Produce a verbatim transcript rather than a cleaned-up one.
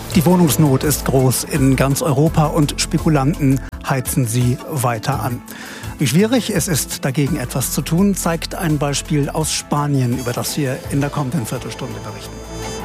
Die Wohnungsnot ist groß in ganz Europa und Spekulanten heizen sie weiter an. Wie schwierig es ist, dagegen etwas zu tun, zeigt ein Beispiel aus Spanien, über das wir in der kommenden Viertelstunde berichten.